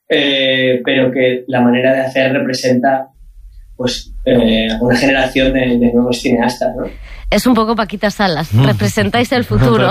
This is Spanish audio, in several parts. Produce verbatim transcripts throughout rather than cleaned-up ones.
eh, pero que la manera de hacer representa pues eh, una generación de, de nuevos cineastas, ¿no? Es un poco Paquita Salas, mm. representáis el futuro.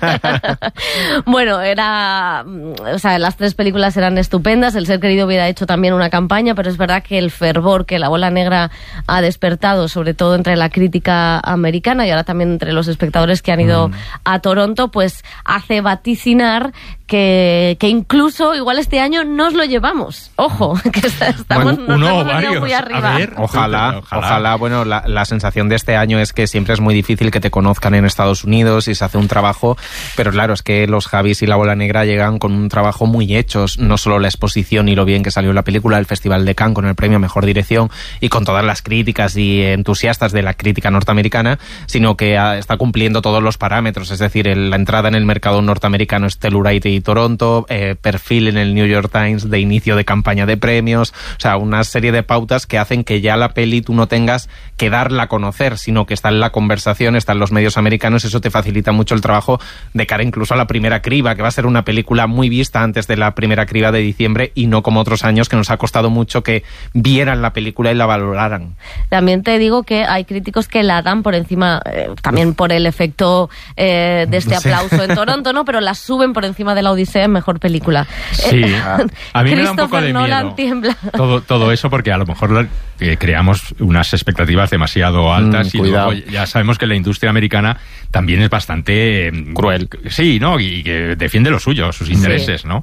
Bueno, era, o sea, las tres películas eran estupendas, El ser querido hubiera hecho también una campaña, pero es verdad que el fervor que La bola negra ha despertado, sobre todo entre la crítica americana y ahora también entre los espectadores que han ido mm. a Toronto, pues hace vaticinar que, que incluso igual este año nos lo llevamos. Ojo, que estamos, bueno, nos uno hemos varios. muy arriba. A ver, ojalá, ojalá, ojalá. Bueno, la, la sensación de este año es que siempre es muy difícil que te conozcan en Estados Unidos y se hace un trabajo, pero claro, es que los Javis y La bola negra llegan con un trabajo muy hechos, no solo la exposición y lo bien que salió la película, el Festival de Cannes con el premio a Mejor Dirección y con todas las críticas y entusiastas de la crítica norteamericana, sino que a, está cumpliendo todos los parámetros, es decir, el, la entrada en el mercado norteamericano es Telluride y Toronto, eh, perfil en el New York Times de inicio de campaña de premios, o sea, una serie de pautas que hacen que ya la peli tú no tengas que darla a conocer, sino que está en la conversación, está en los medios americanos, eso te facilita mucho el trabajo de cara incluso a la primera criba, que va a ser una película muy vista antes de la primera criba de diciembre y no como otros años que nos ha costado mucho que vieran la película y la valoraran. También te digo que hay críticos que la dan por encima, eh, también por el efecto eh, de este aplauso en Toronto, ¿no? Pero la suben por encima de La Odisea en mejor película. Sí, eh, a mí me da un poco de Nolan miedo tiembla. Todo, todo eso porque a lo mejor eh, creamos unas expectativas demasiado altas mm, y luego ya sabemos que la industria americana también es bastante eh, cruel. Sí, ¿no? Y que defiende lo suyo, sus intereses, sí. ¿no?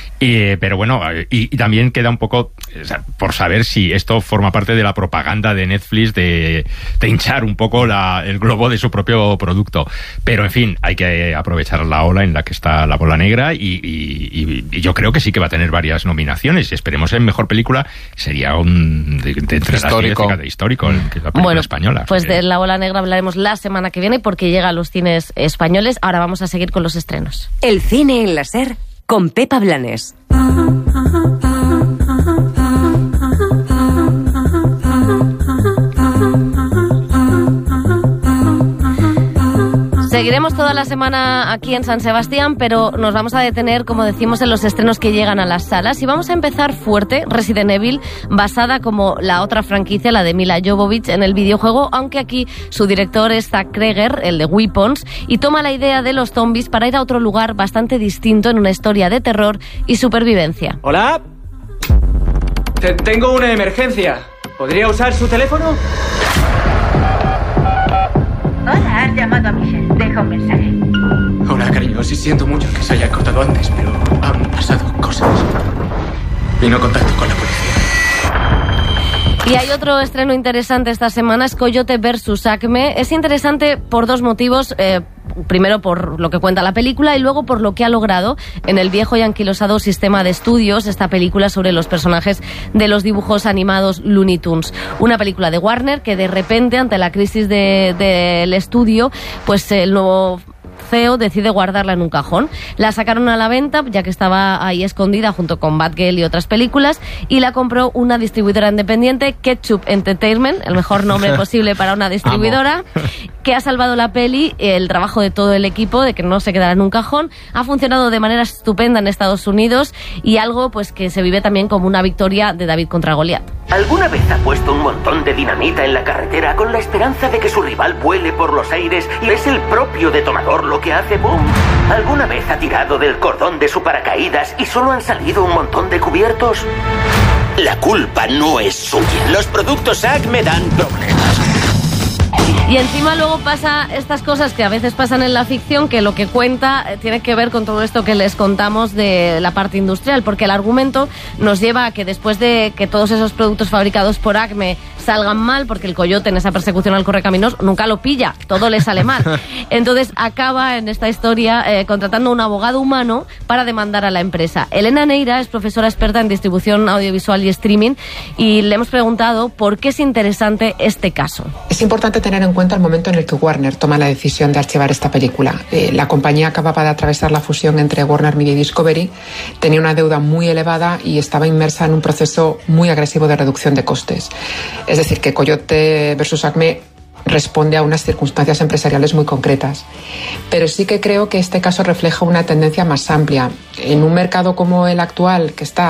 Y, pero bueno, y, y también queda un poco o sea, por saber si esto forma parte de la propaganda de Netflix de, de hinchar un poco la, el globo de su propio producto. Pero en fin, hay que aprovechar la ola en la que está La bola negra y, y, y yo creo que sí que va a tener varias nominaciones. Esperemos en mejor película, sería un de, de entre histórico. Las de histórico, la película bueno, española. Pues de La bola negra hablaremos la semana que viene porque llega a los cines españoles. Ahora vamos a seguir con los estrenos. El cine en la SER con Pepa Blanes. Seguiremos toda la semana aquí en San Sebastián, pero nos vamos a detener, como decimos, en los estrenos que llegan a las salas. Y vamos a empezar fuerte, Resident Evil, basada como la otra franquicia, la de Mila Jovovich, en el videojuego, aunque aquí su director es Zack Kreger, el de Weapons, y toma la idea de los zombies para ir a otro lugar bastante distinto en una historia de terror y supervivencia. ¿Hola? Te- tengo una emergencia. ¿Podría usar su teléfono? Hola, has llamado a Michelle. Deja un mensaje. Hola, cariño. Sí, siento mucho que se haya cortado antes, pero han pasado cosas. Y no contacto con la policía. Y hay otro estreno interesante esta semana, es Coyote versus Acme. Es interesante por dos motivos. Eh, primero por lo que cuenta la película y luego por lo que ha logrado en el viejo y anquilosado sistema de estudios, esta película sobre los personajes de los dibujos animados Looney Tunes. Una película de Warner que de repente, ante la crisis de, del estudio, pues el nuevo C E O decide guardarla en un cajón. La sacaron a la venta, ya que estaba ahí escondida junto con Batgirl y otras películas, y la compró una distribuidora independiente, Ketchup Entertainment, el mejor nombre posible para una distribuidora, que ha salvado la peli, el trabajo de todo el equipo, de que no se quedara en un cajón. Ha funcionado de manera estupenda en Estados Unidos y algo pues que se vive también como una victoria de David contra Goliat. ¿Alguna vez ha puesto un montón de dinamita en la carretera con la esperanza de que su rival vuele por los aires y es el propio detonador lo que hace boom? ¿Alguna vez ha tirado del cordón de su paracaídas y solo han salido un montón de cubiertos? La culpa no es suya. Los productos Acme dan problemas. Y encima luego pasa estas cosas que a veces pasan en la ficción, que lo que cuenta eh, tiene que ver con todo esto que les contamos de la parte industrial, porque el argumento nos lleva a que después de que todos esos productos fabricados por Acme salgan mal, porque el coyote en esa persecución al correcaminos nunca lo pilla, todo le sale mal. Entonces acaba en esta historia eh, contratando a un abogado humano para demandar a la empresa. Elena Neira es profesora experta en distribución audiovisual y streaming y le hemos preguntado por qué es interesante este caso. Es importante tener en cuenta el momento en el que Warner toma la decisión de archivar esta película. Eh, la compañía acababa de atravesar la fusión entre Warner Media y Discovery, tenía una deuda muy elevada y estaba inmersa en un proceso muy agresivo de reducción de costes. Es decir, que Coyote versus Acme responde a unas circunstancias empresariales muy concretas. Pero sí que creo que este caso refleja una tendencia más amplia. En un mercado como el actual, que está